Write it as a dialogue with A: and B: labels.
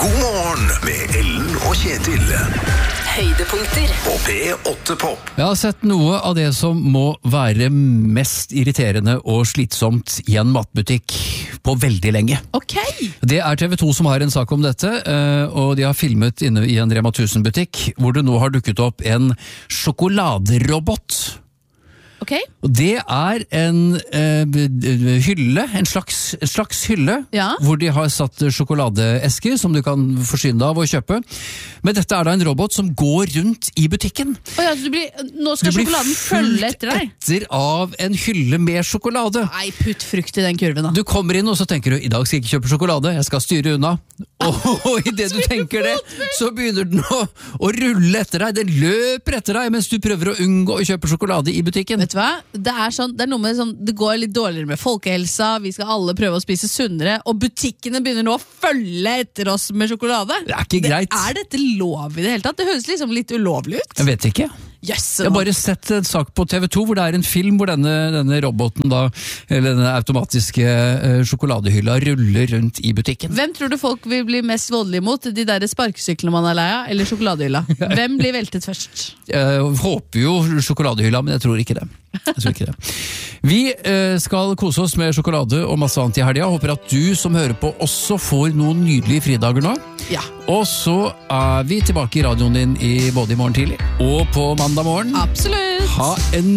A: God morgen med Ellen og Kjetil.
B: Høydepunkter
A: På P8 Pop.
C: Jeg har sett noe av det som må være mest irriterende og slitsomt i en matbutikk på veldig lenge.
D: Ok.
C: Det er TV 2 som har en sak om dette, og de har filmet inne i en Rema 1000-butikk, hvor det nå har dukket opp en sjokoladerobot.
D: Ok.
C: Og det er en hylle, en slags hylle,
D: Ja.
C: hvor de har satt sjokoladeesker som du kan forsyne deg av og kjøpe. Men dette er da en robot som går rundt i butikken.
D: Å ja, så nå skal sjokoladen følge etter deg?
C: etter av en hylle med sjokolade.
D: Nei, putt frukt i den kurven da.
C: Du kommer inn og så tenker du, i dag skal jeg ikke kjøpe sjokolade, jeg skal styre unna. Og i det du tenker det, så begynner den å rulle etter deg. Den løper etter deg mens du prøver å unngå å kjøpe sjokolade i butikken.
D: Vet du hva? Det er noe med sånn, det går litt dårligere med folkehelsa, vi skal alle prøve å spise sunnere, og butikkene begynner nå å følge etter oss med sjokolade.
C: Det er ikke greit.
D: Er dette lov i det hele tatt? Det høres liksom litt ulovlig ut.
C: Jeg vet ikke.
D: Yes,
C: Jeg har bare sett en sak på TV 2 hvor det er en film hvor denne roboten da, eller denne automatiske sjokoladehylla ruller rundt i butikken.
D: Hvem tror du folk vil bli mest voldelige mot? De der sparkesyklene man har leia, eller sjokoladehylla? Hvem blir veltet først?
C: Jeg håper jo sjokoladehylla, men jeg tror ikke det. Vi skal kose oss med sjokolade og masse annet i helga. Håper at du som hører på også får noen nydelige fridager nå.
D: Ja.
C: Og så er vi tilbake i radioen din både i morgen tidlig og på mandag morgen.
D: Absolutt.
C: Ha en